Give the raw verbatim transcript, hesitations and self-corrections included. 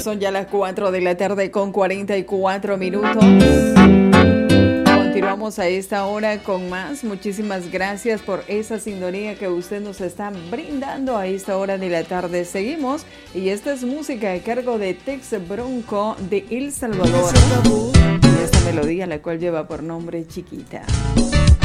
son ya las cuatro de la tarde con cuarenta y cuatro minutos. Continuamos a esta hora con más. Muchísimas gracias por esa sintonía que usted nos está brindando a esta hora de la tarde. Seguimos y esta es música a cargo de Tex Bronco de El Salvador. Y esta melodía la cual lleva por nombre Chiquita.